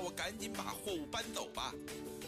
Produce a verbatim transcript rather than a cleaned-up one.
我赶紧把货物搬走吧。